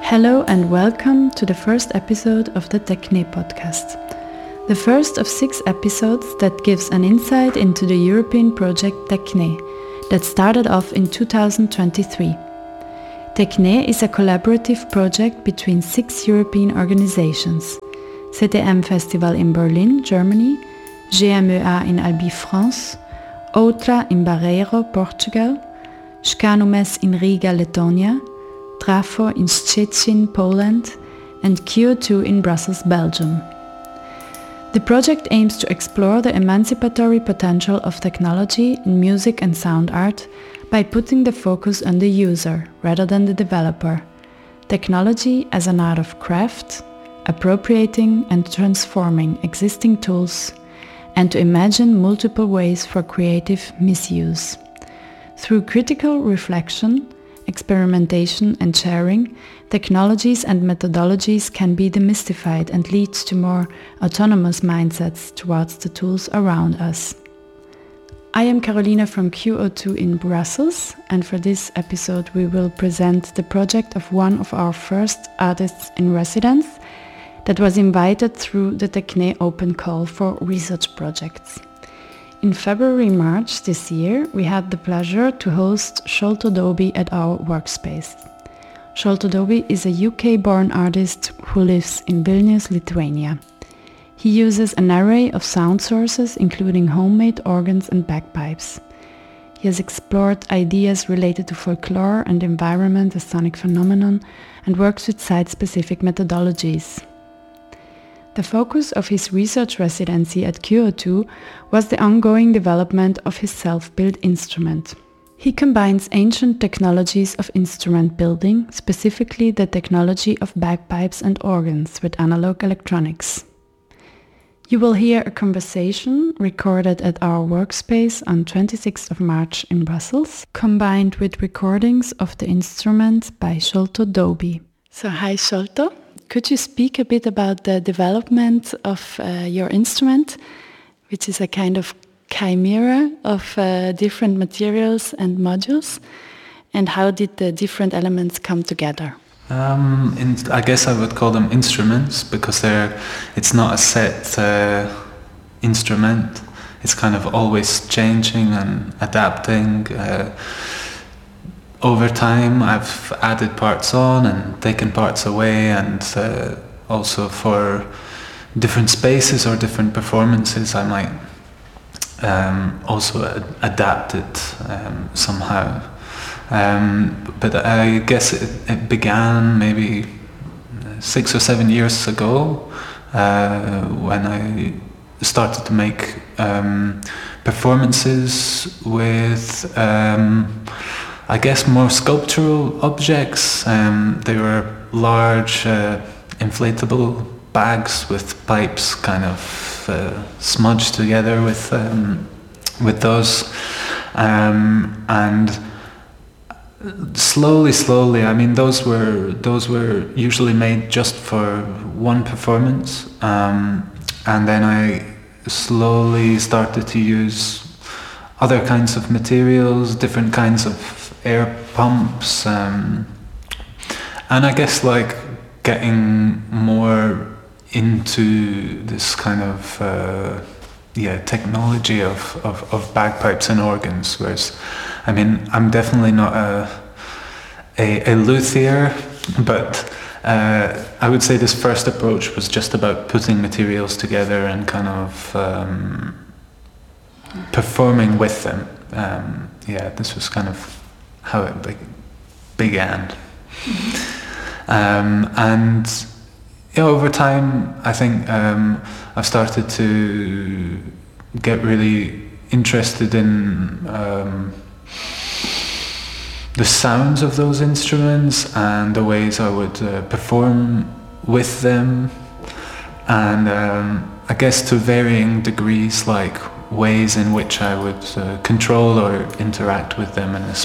Hello and welcome to the first episode of the Techne podcast. The first of 6 episodes that gives an insight into the European project Techne that started off in 2023. Techne is a collaborative project between 6 European organizations: CTM Festival in Berlin, Germany, GMEA in Albi, France, Outra in Barreiro, Portugal, Scanumes in Riga, Lithuania, Trafo in Szczecin, Poland, and QO2 in Brussels, Belgium. The project aims to explore the emancipatory potential of technology in music and sound art by putting the focus on the user rather than the developer. Technology as an art of craft, appropriating and transforming existing tools, and to imagine multiple ways for creative misuse. Through critical reflection, experimentation and sharing, technologies and methodologies can be demystified and lead to more autonomous mindsets towards the tools around us. I am Carolina from QO2 in Brussels, and for this episode we will present the project of one of our first artists in residence that was invited through the Techne open call for research projects. In February-March this year, we had the pleasure to host Sholto Doby at our workspace. Sholto Doby is a UK-born artist who lives in Vilnius, Lithuania. He uses an array of sound sources, including homemade organs and bagpipes. He has explored ideas related to folklore and environment as sonic phenomenon and works with site-specific methodologies. The focus of his research residency at QO2 was the ongoing development of his self-built instrument. He combines ancient technologies of instrument building, specifically the technology of bagpipes and organs, with analog electronics. You will hear a conversation recorded at our workspace on 26th of March in Brussels, combined with recordings of the instrument by Sholto Doby. So hi Sholto. Could you speak a bit about the development of your instrument, which is a kind of chimera of different materials and modules, and how did the different elements come together? I guess I would call them instruments because it's not a set instrument. It's kind of always changing and adapting. Over time I've added parts on and taken parts away, and also for different spaces or different performances I might also adapt it somehow. But I guess it began maybe 6 or 7 years ago when I started to make performances with I guess more sculptural objects. They were large inflatable bags with pipes kind of smudged together with those, and slowly. I mean, those were usually made just for one performance, and then I slowly started to use other kinds of materials, different kinds of air pumps, and I guess like getting more into this kind of technology of bagpipes and organs. Whereas, I mean, I'm definitely not a luthier, but I would say this first approach was just about putting materials together and kind of performing with them. This was kind of how it began. And over time I think I've started to get really interested in the sounds of those instruments and the ways I would perform with them, and I guess to varying degrees, like ways in which I would control or interact with them in a